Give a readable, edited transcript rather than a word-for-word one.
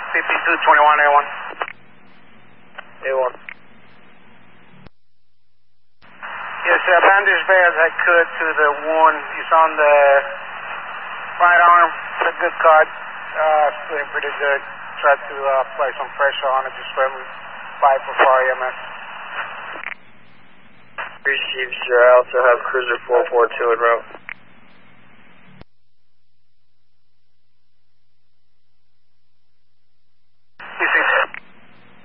5221 A1. A1. Yes, bandage as bad as I could to the wound. He's on the right arm. It's a good cut. Feeling pretty good. Tried to apply some pressure on it. Just firmly 5 for EMS. Received, sir. I also have Cruiser 442 en route.